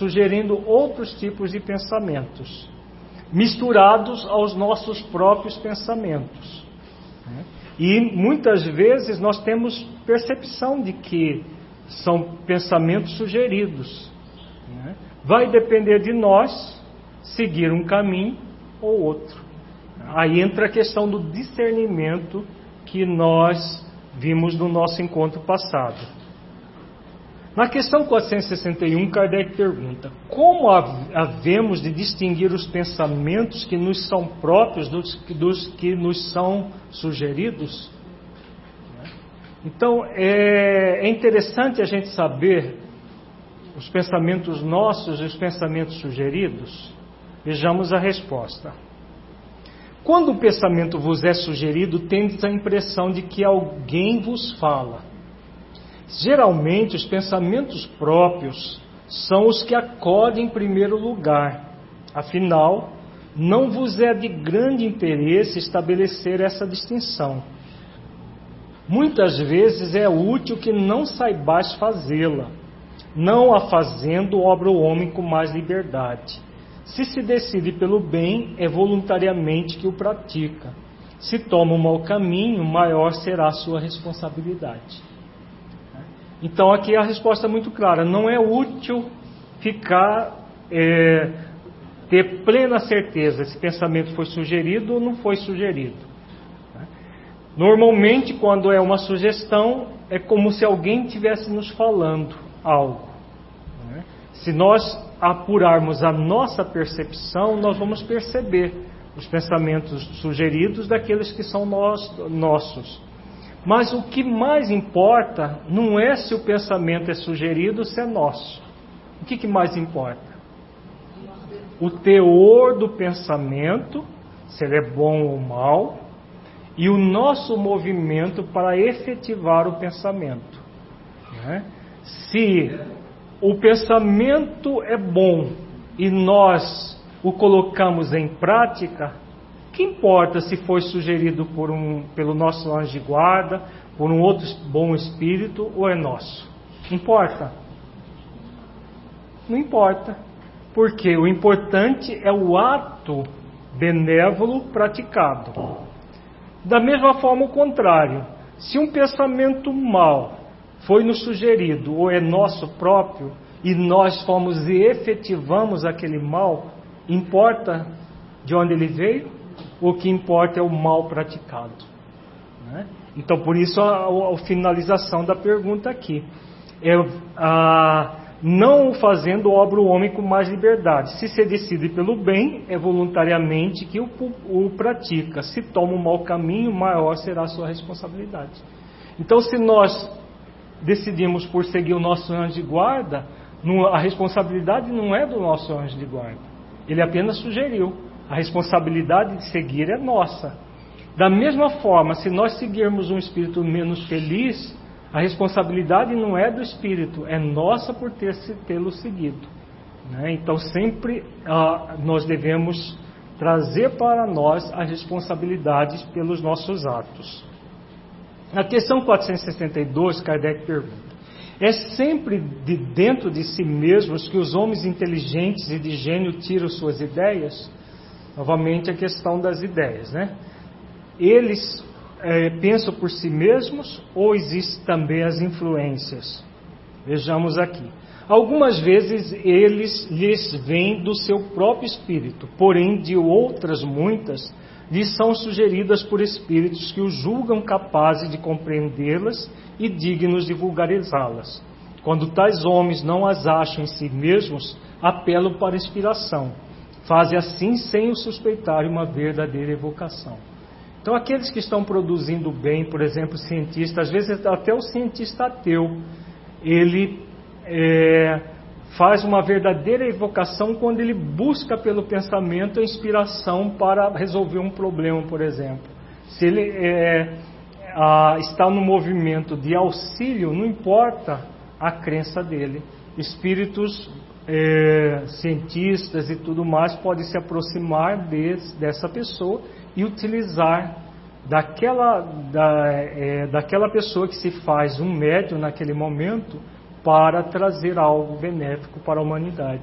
sugerindo outros tipos de pensamentos, misturados aos nossos próprios pensamentos. E muitas vezes nós temos percepção de que são pensamentos sugeridos. Vai depender de nós seguir um caminho ou outro. Aí entra a questão do discernimento que nós vimos no nosso encontro passado. Na questão 461, Kardec pergunta: como havemos de distinguir os pensamentos que nos são próprios dos que nos são sugeridos? Então, é interessante a gente saber os pensamentos nossos e os pensamentos sugeridos. Vejamos a resposta. Quando o pensamento vos é sugerido, tendes a impressão de que alguém vos fala. Geralmente, os pensamentos próprios são os que acodem em primeiro lugar. Afinal, não vos é de grande interesse estabelecer essa distinção. Muitas vezes é útil que não saibais fazê-la. Não a fazendo, obra o homem com mais liberdade. Se se decide pelo bem, é voluntariamente que o pratica. Se toma um mau caminho, maior será a sua responsabilidade. Então aqui a resposta é muito clara. Não é útil ter plena certeza se o pensamento foi sugerido ou não foi sugerido. Normalmente, quando é uma sugestão, é como se alguém estivesse nos falando algo. Se nós apurarmos a nossa percepção, nós vamos perceber os pensamentos sugeridos daqueles que são nossos. Mas o que mais importa não é se o pensamento é sugerido ou se é nosso. O que mais importa? O teor do pensamento, se ele é bom ou mau, e o nosso movimento para efetivar o pensamento. Se o pensamento é bom e nós o colocamos em prática, que importa se foi sugerido pelo nosso anjo de guarda, por um outro bom espírito, ou é nosso? Importa? Não importa. Porque o importante é o ato benévolo praticado. Da mesma forma, o contrário. Se um pensamento mau foi nos sugerido ou é nosso próprio, e nós fomos e efetivamos aquele mal, importa de onde ele veio? O que importa é o mal praticado. Então, por isso a finalização da pergunta aqui. Não o fazendo, obra o homem com mais liberdade. Se se decide pelo bem, é voluntariamente que o pratica. Se toma um mau caminho, maior será a sua responsabilidade. Então, se nós decidimos por seguir o nosso anjo de guarda, a responsabilidade não é do nosso anjo de guarda. Ele apenas sugeriu. A responsabilidade de seguir é nossa. Da mesma forma, se nós seguirmos um espírito menos feliz, a responsabilidade não é do espírito, é nossa por tê-lo seguido. Então sempre nós devemos trazer para nós a responsabilidade pelos nossos atos. Na questão 462, Kardec pergunta: é sempre de dentro de si mesmos que os homens inteligentes e de gênio tiram suas ideias? Novamente a questão das ideias, Eles pensam por si mesmos ou existem também as influências? Vejamos aqui. Algumas vezes lhes vêm do seu próprio espírito, porém de outras muitas lhes são sugeridas por espíritos que os julgam capazes de compreendê-las e dignos de vulgarizá-las. Quando tais homens não as acham em si mesmos, apelam para a inspiração. Fazem assim sem o suspeitarem uma verdadeira evocação. Então, aqueles que estão produzindo bem, por exemplo, cientistas, às vezes até o cientista ateu, ele faz uma verdadeira evocação quando ele busca pelo pensamento a inspiração para resolver um problema, por exemplo. Se ele está no movimento de auxílio, não importa a crença dele. Espíritos cientistas e tudo mais podem se aproximar dessa pessoa e utilizar daquela pessoa que se faz um médium naquele momento para trazer algo benéfico para a humanidade.